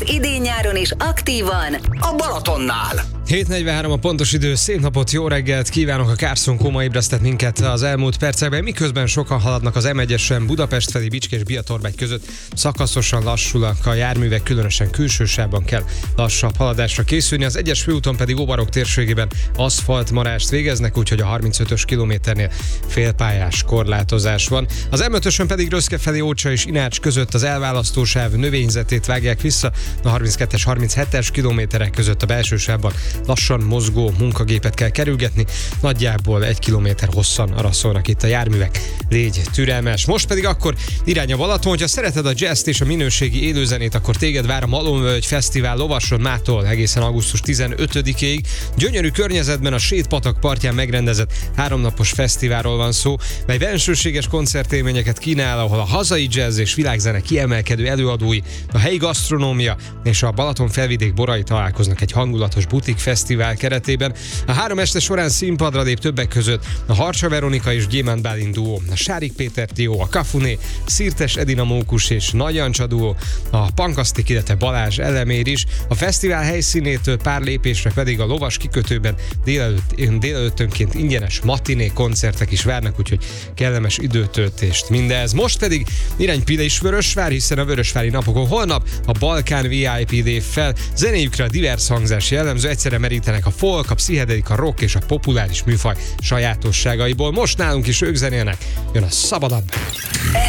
idén-nyáron is aktívan a Balatonnál. 7:43 a pontos idő, szép napot, jó reggelt kívánok, a Carson Koma ébresztett minket az elmúlt percekben, miközben sokan haladnak az M1-esen Budapest felé Bicskés-Bíjatorbegy között, szakaszosan lassulnak a járművek, különösen külső sávban kell lassabb haladásra készülni, az egyes főúton pedig Óvarok térségében aszfaltmarást végeznek, úgyhogy a 35-ös kilométernél félpályás korlátozás van. Az M5-ösön pedig Röszke felé Ócsa és Inács között az elválasztósáv növényzetét vágják vissza, a 32-es, 37-es kilométerek között a belső sávban lassan mozgó munkagépet kell kerülgetni, nagyjából 1 kilométer hosszan araszolnak itt a járművek. Légy türelmes. Most pedig akkor irány a Balaton, hogyha szereted a jazzt és a minőségi élőzenét, akkor téged vár a Malomvölgy Fesztivál Lovason mától egészen augusztus 15-ig. Gyönyörű környezetben a Sétpatak partján megrendezett 3 napos fesztiválról van szó, mely bensőséges koncertélményeket kínál, ahol a hazai jazz és világzene kiemelkedő előadói, a helyi gasztronómia és a Balaton felvidék borai találkoznak egy hangulatos butik fesztivál keretében. A 3 este során színpadra lép többek között a Harcsa Veronika és Gyémánt Bálint duó, a Sárik Péter trió, a Kafuné, Szirtes Edina Mókus és Nagy Jancsa duó, a Pankasztik, illetve Balázs Elemér is. A fesztivál helyszínétől pár lépésre pedig a lovas kikötőben délelőttönként ingyenes matiné koncertek is várnak, úgyhogy kellemes időtöltést mindez. Most pedig irány Pilisvörösvár, hiszen a Vörösvári napokon holnap a Balkán VIP lép fel, zenéjükre a divers hangzás jellemző, egyszerre merítenek a folk, a pszichedelik, a rock és a populáris műfaj sajátosságaiból. Most nálunk is ők zenélnek, jön a Szabadabb.